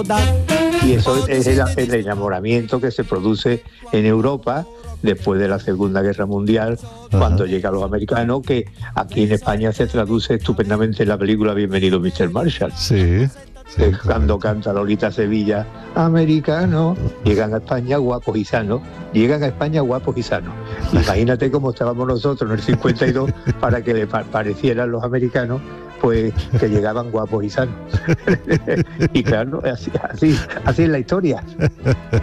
Y eso es el enamoramiento que se produce en Europa después de la Segunda Guerra Mundial, cuando llegan los americanos, que aquí en España se traduce estupendamente en la película Bienvenido Mr. Marshall. Sí. Sí, cuando canta Lolita Sevilla, americano, llegan a España guapos y sanos, llegan a España guapos y sanos. Imagínate cómo estábamos nosotros en el 52 para que le parecieran los americanos, pues que llegaban guapos y sanos. Y claro, así es la historia.